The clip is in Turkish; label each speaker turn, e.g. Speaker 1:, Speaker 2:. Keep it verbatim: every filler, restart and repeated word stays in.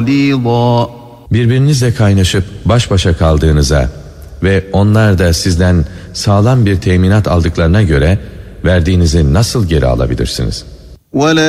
Speaker 1: Birbirinizle kaynaşıp baş başa kaldığınıza ve onlar da sizden sağlam bir teminat aldıklarına göre verdiğinizi nasıl geri alabilirsiniz?